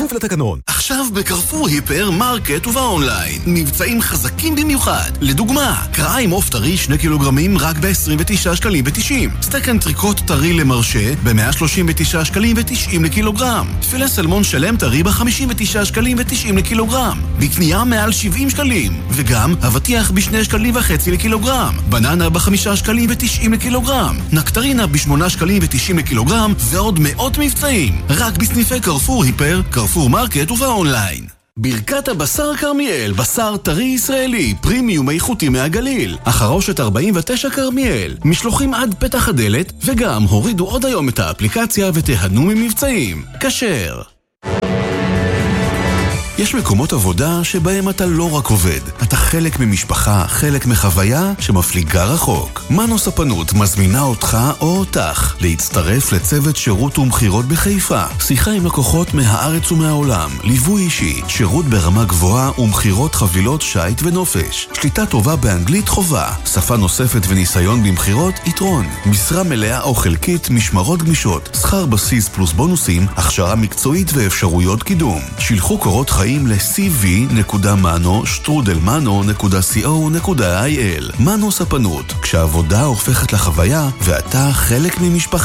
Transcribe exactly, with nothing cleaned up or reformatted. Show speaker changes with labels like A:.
A: כפוף לתקנון.
B: עכשיו בקרפור היפר מרקט ובאונליין. מבצעים חזקים במיוחד. לדוגמה, קרעה עם עוף טרי שני קילוגרמים רק ב-עשרים ותשעה שקלים ותשעים. סטייק אנטריקוט טרי למרשה ב-מאה שלושים ותשעה שקלים ותשעים לקילוגרם. פילה סלמון שלם טרי ב-חמישים ותשעה שקלים ותשעים לקילוגרם. בקנייה מעל שבעים שקלים. וגם אבטיח בשני שקלים וחצי לקילוגרם. בננה בחמישה שקלים ותשעים לקילוגרם. נקטרינה בשמונה שקלים ותשעים לקילוגרם. ועוד מאות מבצעים. רק בסניפי קרפור היפר, קרפור מרקט ובאונליין. ברכת הבשר כרמיאל, בשר טרי ישראלי, פרימיום איכותי מהגליל. החרושת ארבעים ותשע כרמיאל, משלוחים עד פתח הדלת, וגם הורידו עוד היום את האפליקציה ותיהנו ממבצעים. כשר. יש מקומות עבודה שבהם אתה לא רק עובד, אתה חלק ממשפחה, חלק מחוויה שמפליגה רחוק. מנו ספנות מזמינה אותך או אותך להצטרף לצוות שירות ומחירות בחיפה. שיחה עם לקוחות מהארץ ומהעולם, ליווי אישי, שירות ברמה גבוהה ומחירות חבילות שייט ונופש. שליטה טובה באנגלית חובה, שפה נוספת וניסיון במחירות יתרון. משרה מלאה או חלקית, משמרות גמישות, שכר בסיס פלוס בונוסים, הכשרה מקצועית ואפשרויות קידום. שילחו קורות חיים ל-סי וי נקודה מנו שטרודל מנו נקודה סי או נקודה איי אל. מנו ספנות, כשהעבודה הופכת לחוויה ואתה חלק ממשפחה.